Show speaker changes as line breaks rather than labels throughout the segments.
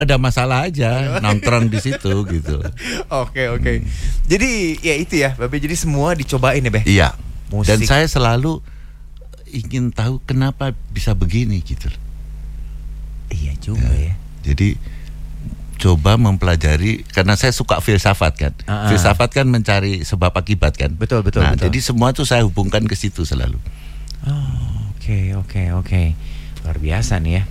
ada masalah aja nongkrong di situ gitu.
Oke. Jadi ya itu ya, Babe. Jadi semua dicobain ya, Be.
Iya.
Musik.
Dan saya selalu ingin tahu kenapa bisa begini gitu.
Iya juga ya.
Jadi coba mempelajari, karena saya suka filsafat kan. Filsafat kan mencari sebab akibat kan.
Betul.
Nah, jadi semua tuh saya hubungkan ke situ selalu.
Oke. Luar biasa nih ya.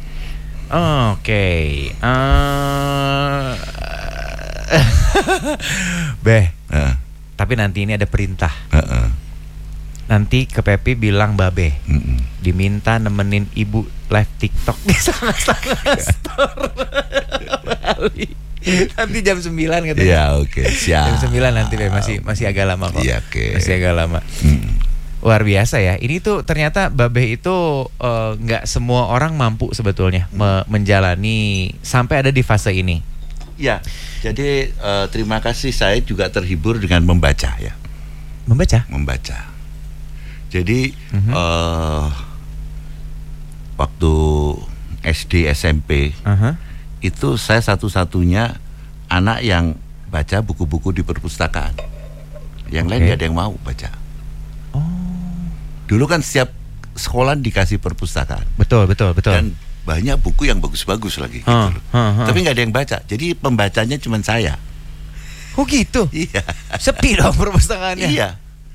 Beh. Tapi nanti ini ada perintah. Nanti ke Pepi bilang Babe diminta nemenin ibu live TikTok di sana-sana store Bali. Nanti jam 9 katanya.
Iya, oke, siap.
Jam 9 nanti Be, masih agak lama kok.
Iya, oke.
Masih agak lama. Luar biasa ya. Ini tuh ternyata Babe itu nggak semua orang mampu sebetulnya menjalani sampai ada di fase ini.
Ya, jadi terima kasih, saya juga terhibur dengan membaca ya.
Membaca.
Jadi waktu SD SMP itu saya satu-satunya anak yang baca buku-buku di perpustakaan. Yang lain gak ada yang mau baca. Dulu kan setiap sekolah dikasih perpustakaan.
Betul.
Dan banyak buku yang bagus-bagus lagi gitu loh. Tapi nggak ada yang baca. Jadi pembacanya cuma saya.
Oh gitu?
Iya.
Sepi dong perpustakaannya.
Iya.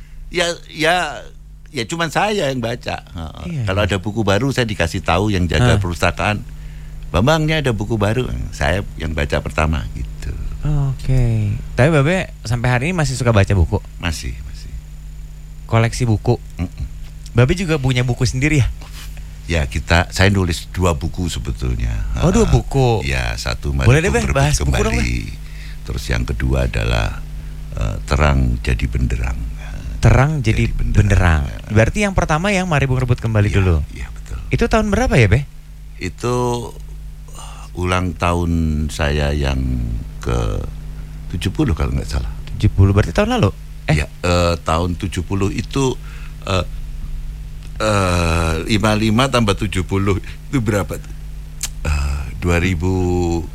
Ya cuma saya yang baca. Kalau ada buku baru saya dikasih tahu yang jaga perpustakaan. Bambang, ini ada buku baru. Saya yang baca pertama gitu.
Oke. Tapi Babe sampai hari ini masih suka baca buku?
Masih.
Koleksi buku. Babe juga punya buku sendiri ya?
Ya, saya nulis 2 buku sebetulnya.
2 buku.
Ya, satu
Boleh deh,
Maribung
bahas
Rebut
buku dong,
Kembali. Terus yang kedua adalah Terang Jadi Benderang.
Terang Jadi Benderang. Berarti yang pertama yang Maribung Rebut Kembali dulu.
Iya, betul.
Itu tahun berapa ya, Be?
Itu ulang tahun saya yang ke 70 kalau nggak salah.
70 berarti tahun lalu?
Ya, tahun 70 itu 55 tambah 70 itu berapa? 2017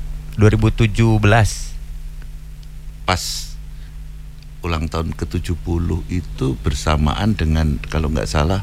pas ulang tahun ke-70 itu bersamaan dengan kalau nggak salah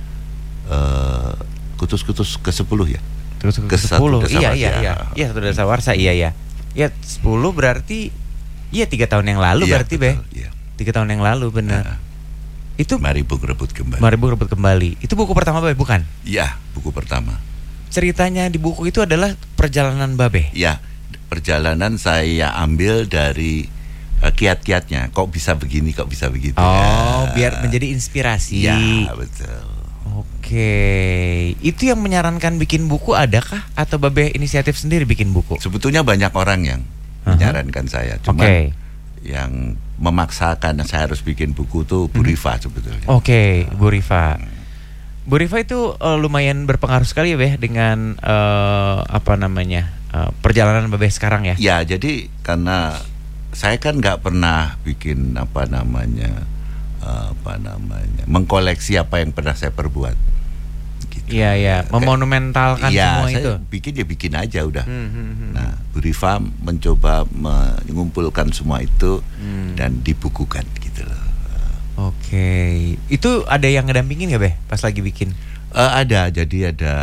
Kutus ke-10 ya.
Ke-10. Iya, Satu Dasawarsa. Iya. Ya 10 berarti 3 tahun yang lalu berarti,
betul,
Be. 3 tahun yang lalu benar. Itu
Maribung Rebut
Kembali. Itu buku pertama Babe bukan?
Iya, buku pertama.
Ceritanya di buku itu adalah perjalanan Babe.
Ya, perjalanan saya ambil dari kiat-kiatnya. Kok bisa begini, kok bisa begitu.
Biar menjadi inspirasi.
Ya, betul.
Oke. Itu yang menyarankan bikin buku adakah? Atau Babe inisiatif sendiri bikin buku?
Sebetulnya banyak orang yang menyarankan saya. Cuma yang memaksakan saya harus bikin buku tuh Bu Rifa sebetulnya.
Oke, Bu Rifa. Bu Rifa itu lumayan berpengaruh sekali ya, Be, dengan perjalanan Babe sekarang ya.
Ya, jadi karena saya kan nggak pernah bikin mengkoleksi apa yang pernah saya perbuat. Gitu.
Iya, memonumentalkan semua itu.
Iya, bikin aja udah. Nah, Bu Rifa mencoba mengumpulkan semua itu dan dibukukan gitu loh.
Oke. Itu ada yang ngedampingin nggak, Be, pas lagi bikin?
Ada. Jadi ada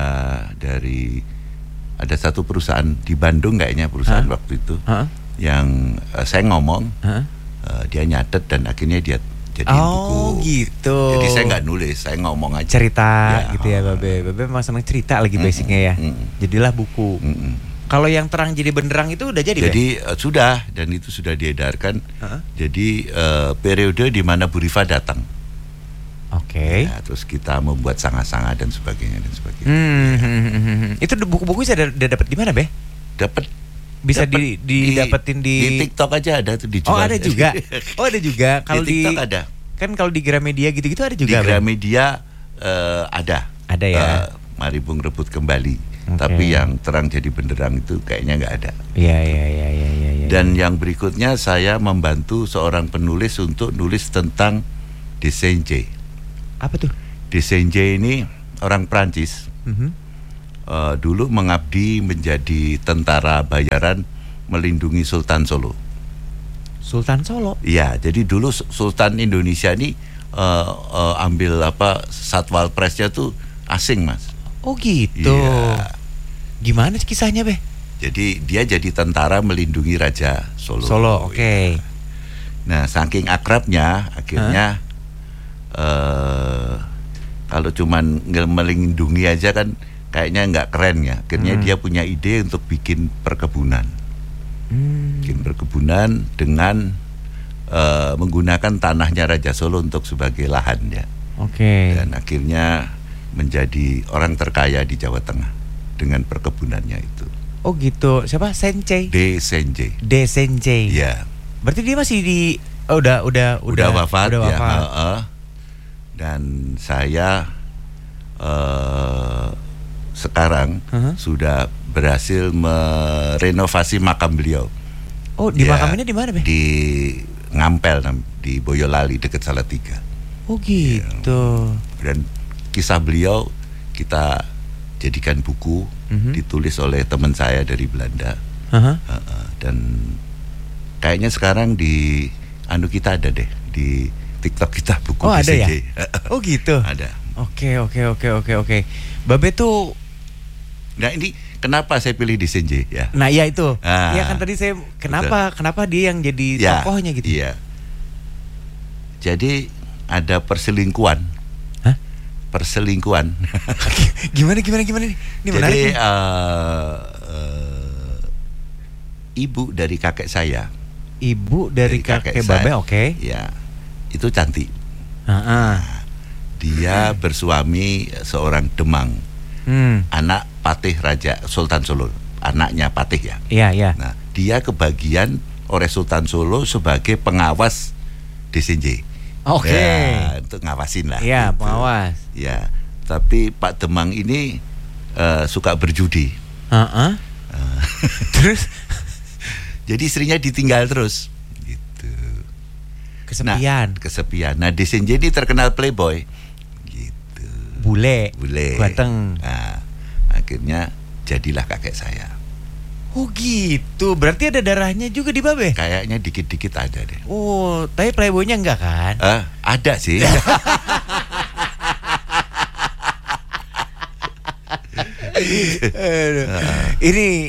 satu perusahaan di Bandung kayaknya perusahaan waktu itu yang saya ngomong, dia nyatet dan akhirnya dia jadi buku.
Gitu.
Jadi saya nggak nulis, saya ngomong aja.
Cerita gitu ya, Babe. Babe memang senang cerita lagi basicnya ya. Jadilah buku. Kalau yang Terang Jadi Benderang itu udah jadi?
Jadi sudah, dan itu sudah diedarkan. Jadi periode di mana Bu Rifa datang.
Oke.
Ya, terus kita membuat sanga-sanga dan sebagainya.
Itu buku-buku saya udah dapat di mana, Be? Bisa didapetin di
TikTok aja ada tuh dijual.
Ada juga. Kalau
di TikTok ada.
Kan kalau di Gramedia gitu-gitu ada juga.
Di Gramedia ada.
Ada ya.
Maribung Rebut Kembali. Tapi yang Terang Jadi Benderang itu kayaknya nggak ada.
Iya.
Dan yang berikutnya saya membantu seorang penulis untuk nulis tentang Desaigne.
Apa tuh?
Desaigne ini orang Prancis. dulu mengabdi menjadi tentara bayaran melindungi Sultan Solo.
Sultan Solo?
Iya, jadi dulu Sultan Indonesia ini ambil Satwal Presnya tuh asing, Mas.
Oh gitu.
Iya.
Gimana kisahnya, Be?
Jadi dia jadi tentara melindungi Raja Solo.
Solo, oke. Okay.
Nah, saking akrabnya akhirnya kalau cuman melindungi aja kan kayaknya nggak keren ya. Akhirnya dia punya ide untuk bikin perkebunan. Bikin perkebunan dengan menggunakan tanahnya Raja Solo untuk sebagai lahan ya.
Oke.
Dan akhirnya menjadi orang terkaya di Jawa Tengah dengan perkebunannya itu.
Oh gitu. Siapa? Senjay?
De Senjay.
De Senjay.
Ya.
Berarti dia masih di udah
wafat
ya.
Dan saya sekarang sudah berhasil merenovasi makam beliau.
Oh, di makamnya di mana, Be?
Di Ngampel, di Boyolali dekat Salatiga.
Oh gitu.
Ya. Dan kisah beliau kita jadikan buku, ditulis oleh teman saya dari Belanda. Dan kayaknya sekarang di kita ada deh, di TikTok kita buku
ada
DCJ.
Ya? Oh gitu.
Ada.
Oke. Babe tuh.
Nah ini kenapa saya pilih DCJ ya?
Nah iya itu. Iya kan tadi saya kenapa dia yang jadi tokohnya gitu?
Iya. Jadi ada perselingkuhan.
Hah?
Perselingkuhan.
Gimana nih? Ini menarik.
Jadi ibu dari kakek saya.
Ibu dari kakek Babe, oke.
Ya, itu cantik. Dia bersuami seorang Demang, anak Patih Raja Sultan Solo, anaknya Patih ya.
Iya.
Nah, dia kebagian oleh Sultan Solo sebagai pengawas DCJ.
Oke.
Ya, untuk ngawasin lah.
Iya,
gitu.
pengawas.
Ya, tapi Pak Demang ini suka berjudi.
Terus?
Jadi istrinya ditinggal terus gitu. Kesepian. Nah, DCJ ini terkenal playboy gitu.
Bule. Ganteng.
Nah, akhirnya jadilah kakek saya.
Oh gitu. Berarti ada darahnya juga di Babe?
Kayaknya dikit-dikit ada deh.
Oh, tapi playboynya enggak kan?
Ada sih.
Ini